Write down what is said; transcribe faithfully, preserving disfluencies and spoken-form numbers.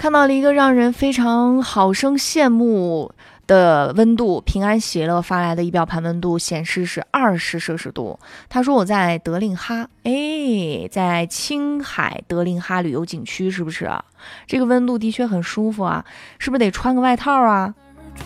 看到了一个让人非常好生羡慕的温度，平安喜乐发来的仪表盘温度显示是二十摄氏度。他说我在德令哈，哎，在青海德令哈旅游景区，是不是啊？这个温度的确很舒服啊，是不是得穿个外套啊？